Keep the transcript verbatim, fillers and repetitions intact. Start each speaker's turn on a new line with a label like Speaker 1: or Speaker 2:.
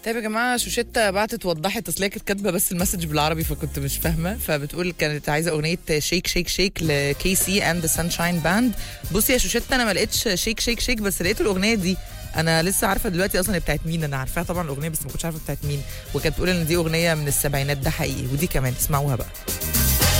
Speaker 1: طيب يا جماعه، شوشتة بعتت وضحت، اصل هي كانت كاتبه بس المسج بالعربي فكنت مش فاهمه، فبتقول كانت عايزه اغنيه شيك شيك شيك لكي سي اند ذا سانشاين باند. بصي يا شوشتة، انا ما لقيتش شيك شيك شيك، بس لقيت الاغنيه دي. انا لسه عارفه دلوقتي اصلا هي بتاعت مين. انا عارفاها طبعا الاغنيه، بس ما كنتش عارفه بتاعت مين. وكانت بتقول ان دي اغنيه من السبعينات، ده حقيقي. ودي كمان تسمعوها بقى.